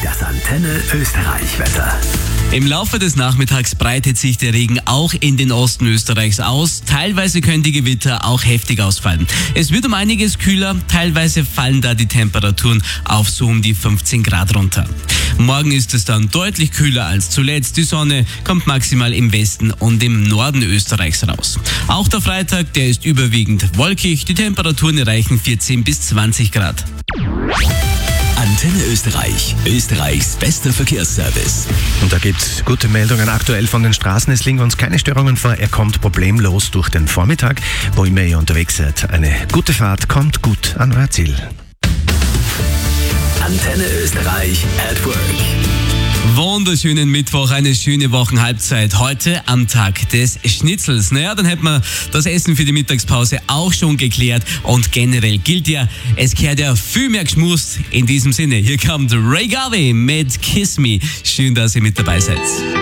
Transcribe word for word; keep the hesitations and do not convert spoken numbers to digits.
Das Antenne Österreich-Wetter. Im Laufe des Nachmittags breitet sich der Regen auch in den Osten Österreichs aus. Teilweise können die Gewitter auch heftig ausfallen. Es wird um einiges kühler, teilweise fallen da die Temperaturen auf so um die fünfzehn Grad runter. Morgen ist es dann deutlich kühler als zuletzt. Die Sonne kommt maximal im Westen und im Norden Österreichs raus. Auch der Freitag, der ist überwiegend wolkig. Die Temperaturen erreichen vierzehn bis zwanzig Grad. Antenne Österreich, Österreichs bester Verkehrsservice. Und da gibt's gute Meldungen aktuell von den Straßen. Es liegen uns keine Störungen vor. Er kommt problemlos durch den Vormittag. Wo immer ihr unterwegs seid, eine gute Fahrt, kommt gut an euer Ziel. Antenne Österreich at Work. Wunderschönen Mittwoch, eine schöne Wochenhalbzeit. Heute am Tag des Schnitzels. Naja, dann hätten wir das Essen für die Mittagspause auch schon geklärt. Und generell gilt ja, es kehrt ja viel mehr geschmust. In diesem Sinne, hier kommt Ray Garvey mit Kiss Me. Schön, dass ihr mit dabei seid.